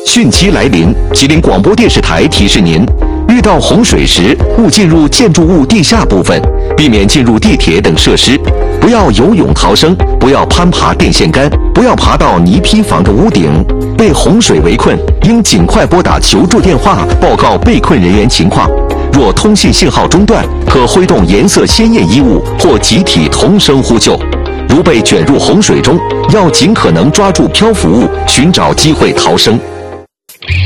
汛期来临，吉林广播电视台提示您：遇到洪水时，勿进入建筑物地下部分，避免进入地铁等设施。不要游泳逃生，不要攀爬电线杆，不要爬到泥坯房的屋顶。被洪水围困，应尽快拨打求助电话，报告被困人员情况。若通信信号中断，可挥动颜色鲜艳衣物或集体同声呼救。如被卷入洪水中，要尽可能抓住漂浮物，寻找机会逃生。